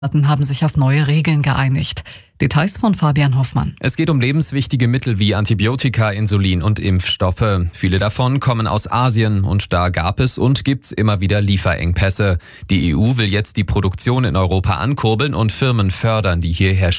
haben sich auf neue Regeln geeinigt. Details von Fabian Hoffmann. Es geht um lebenswichtige Mittel wie Antibiotika, Insulin und Impfstoffe. Viele davon kommen aus Asien und da gab es und gibt's immer wieder Lieferengpässe. Die EU will jetzt die Produktion in Europa ankurbeln und Firmen fördern, die hierher